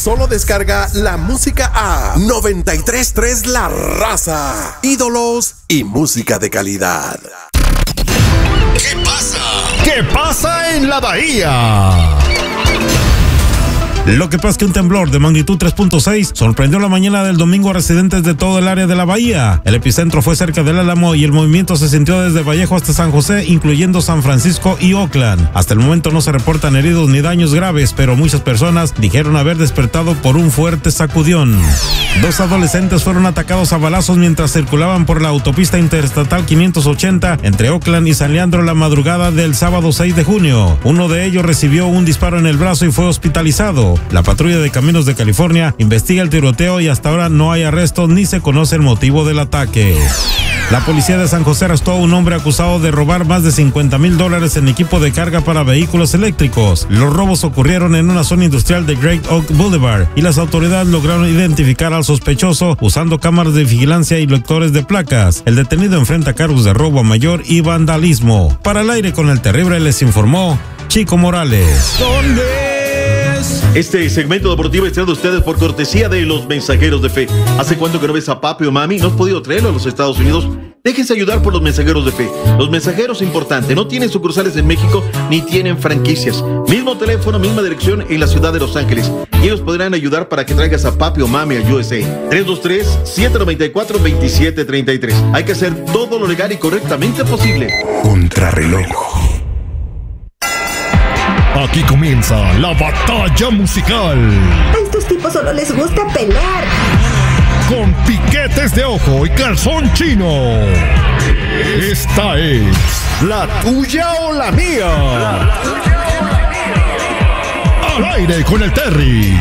Solo descarga la música a 93.3 La Raza. Ídolos y música de calidad. ¿Qué pasa? ¿Qué pasa en la Bahía? Lo que pasa es que un temblor de magnitud 3.6 sorprendió la mañana del domingo a residentes de todo el área de la bahía. El epicentro fue cerca del Álamo y el movimiento se sintió desde Vallejo hasta San José, incluyendo San Francisco y Oakland. Hasta el momento no se reportan heridos ni daños graves, pero muchas personas dijeron haber despertado por un fuerte sacudión. 2 adolescentes fueron atacados a balazos mientras circulaban por la autopista interestatal 580 entre Oakland y San Leandro la madrugada del sábado 6 de junio. Uno de ellos recibió un disparo en el brazo y fue hospitalizado. La patrulla de caminos de California investiga el tiroteo y hasta ahora no hay arrestos ni se conoce el motivo del ataque. La policía de San José arrestó a un hombre acusado de robar más de $50,000 en equipo de carga para vehículos eléctricos. Los robos ocurrieron en una zona industrial de Great Oak Boulevard y las autoridades lograron identificar al sospechoso usando cámaras de vigilancia y lectores de placas. El detenido enfrenta cargos de robo a mayor y vandalismo. Para el aire con el terrible les informó Chico Morales. Este segmento deportivo es traído a ustedes por cortesía de los mensajeros de fe. ¿Hace cuánto que no ves a papi o mami? ¿No has podido traerlo a los Estados Unidos? Déjense ayudar por los mensajeros de fe. Los mensajeros, importante, no tienen sucursales en México ni tienen franquicias. Mismo teléfono, misma dirección en la ciudad de Los Ángeles. Y ellos podrán ayudar para que traigas a papi o mami a USA. 323-794-2733. Hay que hacer todo lo legal y correctamente posible. Contrarreloj. Aquí comienza la batalla musical. A estos tipos solo les gusta pelear. Con piquetes de ojo y calzón chino. Esta es la tuya o la mía. Al aire con el Terry.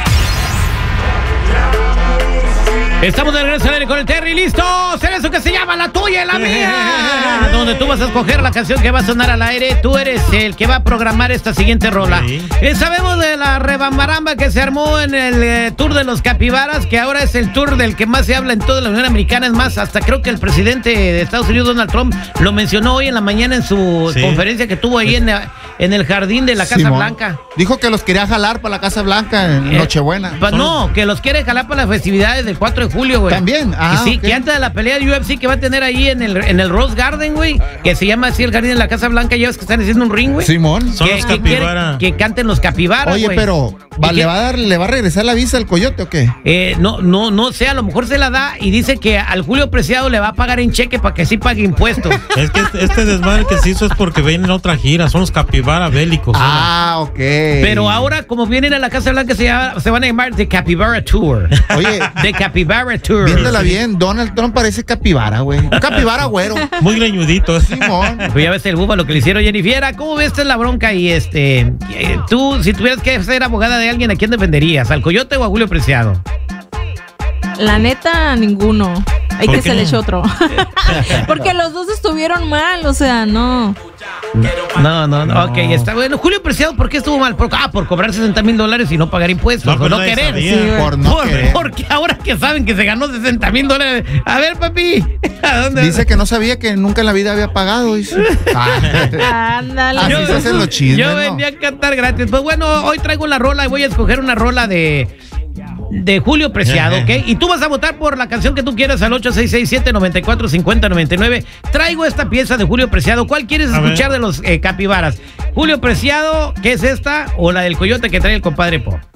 Estamos de regreso al aire con el Terry, listos. En eso que se llama La Tuya y la Mía, donde tú vas a escoger la canción que va a sonar al aire. Tú eres el que va a programar esta siguiente rola. Sabemos de la rebambaramba que se armó en el Tour de los Capibaras, que ahora es el tour del que más se habla en toda la Unión Americana. Es más, hasta creo que el presidente de Estados Unidos, Donald Trump, lo mencionó hoy en la mañana en su conferencia que tuvo ahí en el jardín de la Casa Blanca. Dijo que los quería jalar para la Casa Blanca en Nochebuena. No, que los quiere jalar para las festividades del 4 de julio, güey. También. Sí, que antes de la pelea de UFC que va a tener ahí en el Rose Garden, güey, que se llama así el jardín de la Casa Blanca, ya ves que están haciendo un ring, güey. Simón. Son los Capibara. Que canten los Capibara, Oye, pero ¿le va a regresar la visa al Coyote o qué? No sé, a lo mejor se la da y dice que al Julio Preciado le va a pagar en cheque para que sí pague impuestos. Es que este desmadre que se hizo es porque vienen otra gira, son los Capibara bélicos. Ok. Pero ahora, como vienen a la Casa Blanca, se van a llamar The Capibara Tour. Oye, The Capibara Tour. Viéndola bien, Donald Trump parece capibara, güey. Capibara güero. Muy greñudito. Simón. Pues ya ves el búfalo que le hicieron Jennifer. ¿Cómo ves la bronca? Y tú, si tuvieras que ser abogada de alguien, ¿a quién defenderías? ¿Al Coyote o a Julio Preciado? La neta, ninguno. Hay que se le echó otro. Porque los dos estuvieron mal, o sea, no. No. Ok, está bueno. Julio Preciado, ¿por qué estuvo mal? Por cobrar $60,000 y no pagar impuestos. No, o no querer. Querer. Porque ahora que saben que se ganó $60,000. A ver, papi. ¿A dónde? Dice que no sabía que nunca en la vida había pagado. Ándale. Así se hacen los chismes. Yo venía a cantar gratis. Pues bueno, hoy traigo la rola y voy a escoger una rola de Julio Preciado, ¿ok? Y tú vas a votar por la canción que tú quieras al 866-794-5099. Traigo esta pieza de Julio Preciado. ¿Cuál quieres escuchar de los Capibaras? Julio Preciado, ¿qué es esta? ¿O la del Coyote que trae el compadre Po?